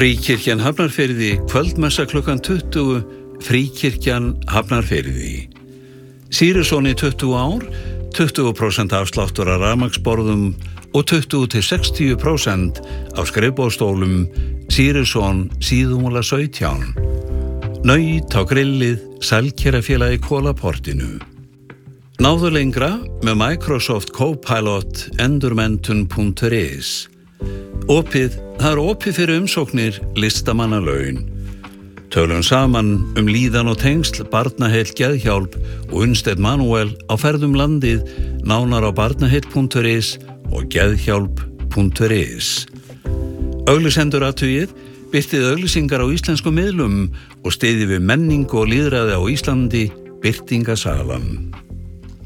Fríkirkjan Hafnarfirði, kvöldmessa klukkan 20, Fríkirkjan Hafnarfirði. Sýrisson í 20 ár, 20% afsláttur af rafmagnsborðum og 20-60% af skrifborðsstólum, Sýrisson síðumúla 17. Naut á grillið, Sælkerafélagi Kólaportinu. Náðu lengra með Microsoft Copilot endurmenntun.is. Það er opið fyrir umsóknir listamannalaun. Tölum saman líðan og tengsl, Barnaheill Geðhjálp og Unnsteinn Manuel á ferðum landið, nánar á barnaheill.is og geðhjálp.is. Auglýsendur athugið, birtið auglýsingar á íslenskum miðlum og styðjið við menningu og lýðræði á Íslandi, Birtingasalan.